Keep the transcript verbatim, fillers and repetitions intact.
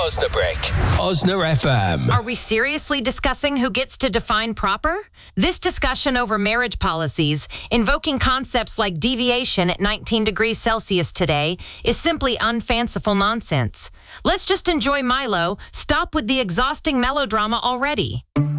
Osnabrick. Osna F M. Are we seriously discussing who gets to define proper? This discussion over marriage policies, invoking concepts like deviation at nineteen degrees Celsius today, is simply unfanciful nonsense. Let's just enjoy Milo. Stop with the exhausting melodrama already.